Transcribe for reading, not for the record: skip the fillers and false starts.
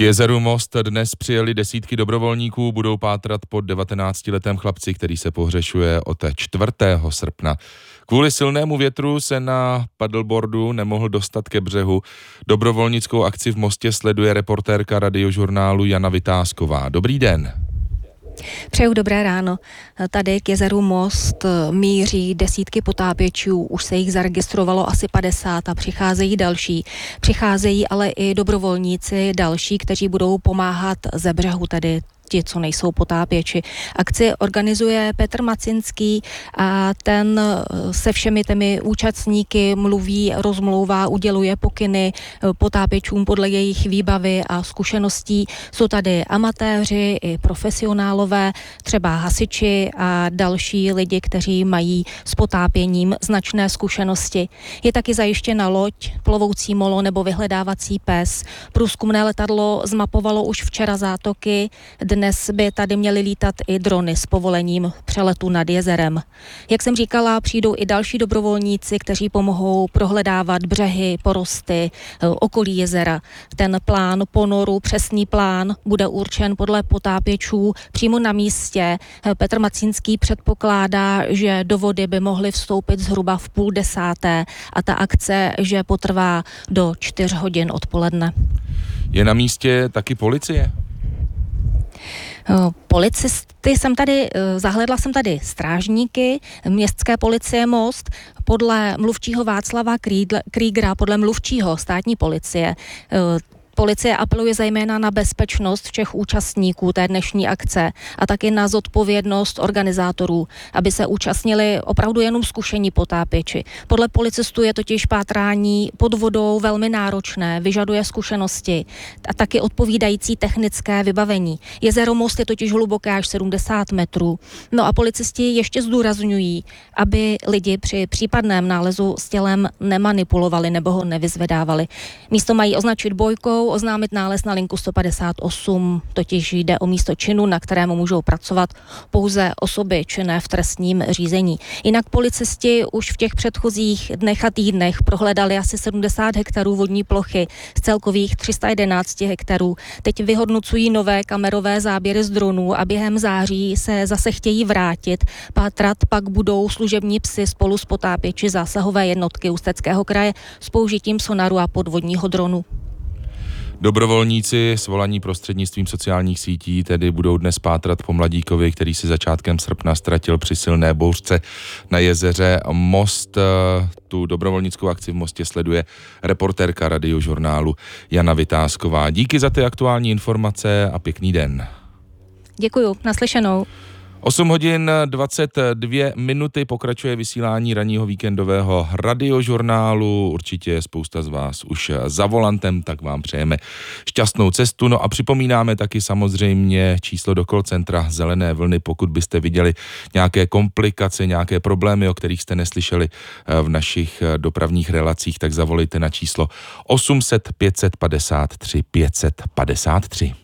jezeru Most dnes přijeli desítky dobrovolníků, budou pátrat po 19letém chlapci, který se pohřešuje od 4. srpna. Kvůli silnému větru se na paddleboardu nemohl dostat ke břehu. Dobrovolnickou akci v Mostě sleduje reportérka Radiožurnálu Jana Vytázková. Dobrý den. Přeju dobré ráno. Tady k jezeru Most míří desítky potápěčů, už se jich zaregistrovalo asi 50 a přicházejí další. Přicházejí ale i dobrovolníci další, kteří budou pomáhat ze břehu, tedy ti, co nejsou potápěči. Akci organizuje Petr Macinský a ten se všemi těmi účastníky mluví, rozmlouvá, uděluje pokyny potápěčům podle jejich výbavy a zkušeností. Jsou tady amatéři i profesionálové, třeba hasiči a další lidi, kteří mají s potápěním značné zkušenosti. Je taky zajištěna loď, plovoucí molo nebo vyhledávací pes. Průzkumné letadlo zmapovalo už včera zátoky. Dnes by tady měly lítat i drony s povolením přeletu nad jezerem. Jak jsem říkala, přijdou i další dobrovolníci, kteří pomohou prohledávat břehy, porosty, okolí jezera. Ten plán ponoru, přesný plán, bude určen podle potápěčů přímo na místě. Petr Macinský předpokládá, že do vody by mohly vstoupit zhruba v 9:30 a ta akce, že potrvá do 4 hodin odpoledne. Je na místě taky policie? Policisty zahlédla jsem tady strážníky městské policie Most. Podle mluvčího Václava Kriegera, podle mluvčího státní policie, policie apeluje zejména na bezpečnost všech účastníků té dnešní akce a taky na zodpovědnost organizátorů, aby se účastnili opravdu jenom zkušení potápěči. Podle policistů je totiž pátrání pod vodou velmi náročné, vyžaduje zkušenosti a taky odpovídající technické vybavení. Jezero Most je totiž hluboké až 70 metrů. No a policisti ještě zdůrazňují, aby lidi při případném nálezu s tělem nemanipulovali nebo ho nevyzvedávali. Místo mají označit bojkou, oznámit nález na linku 158, totiž jde o místo činu, na kterém můžou pracovat pouze osoby činné v trestním řízení. Jinak policisti už v těch předchozích dnech a týdnech prohledali asi 70 hektarů vodní plochy z celkových 311 hektarů. Teď vyhodnocují nové kamerové záběry z dronů a během září se zase chtějí vrátit. Pátrat pak budou služební psy spolu s potápěči zásahové jednotky Ústeckého kraje s použitím sonaru a podvodního dronu. Dobrovolníci svolaní prostřednictvím sociálních sítí tedy budou dnes pátrat po mladíkovi, který si začátkem srpna ztratil při silné bouřce na jezeře Most. Tu dobrovolnickou akci v Mostě sleduje reportérka Radiožurnálu Jana Vytázková. Díky za ty aktuální informace a pěkný den. Děkuju, naslyšenou. 8 hodin 22 minuty pokračuje vysílání ranního víkendového Radiožurnálu. Určitě je spousta z vás už za volantem, tak vám přejeme šťastnou cestu. No a připomínáme taky samozřejmě číslo do call centra Zelené vlny, pokud byste viděli nějaké komplikace, nějaké problémy, o kterých jste neslyšeli v našich dopravních relacích, tak zavolejte na číslo 800 553 553.